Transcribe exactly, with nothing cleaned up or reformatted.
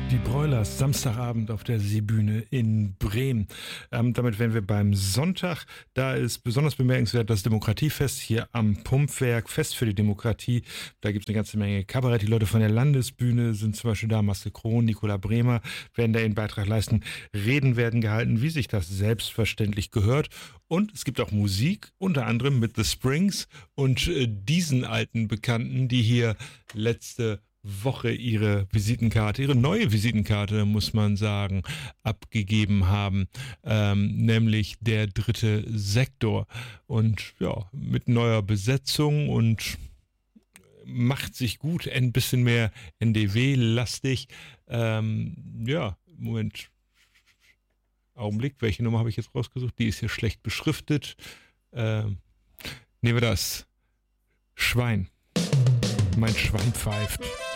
Die Broilers, Samstagabend auf der Seebühne in Bremen. Ähm, damit wären wir beim Sonntag. Da ist besonders bemerkenswert das Demokratiefest hier am Pumpwerk, Fest für die Demokratie. Da gibt es eine ganze Menge Kabarett. Die Leute von der Landesbühne sind zum Beispiel da. Marcel Krohn, Nicola Bremer werden da ihren Beitrag leisten. Reden werden gehalten, wie sich das selbstverständlich gehört. Und es gibt auch Musik, unter anderem mit The Springs und äh, diesen alten Bekannten, die hier letzte Woche ihre Visitenkarte, ihre neue Visitenkarte, muss man sagen, abgegeben haben, ähm, nämlich der dritte Sektor. Und ja, mit neuer Besetzung und macht sich gut, ein bisschen mehr N D W-lastig. Ähm, ja, Moment, Augenblick, welche Nummer habe ich jetzt rausgesucht? Die ist hier schlecht beschriftet. Ähm, nehmen wir das. Schwein. Mein Schwein pfeift.